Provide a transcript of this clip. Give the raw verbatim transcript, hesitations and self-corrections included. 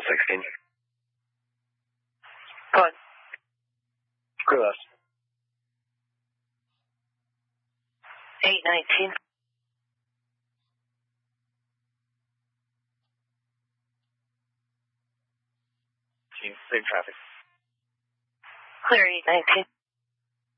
sixteen. Go ahead. Crew left. eight nineteen. Same traffic. Clear eight nineteen.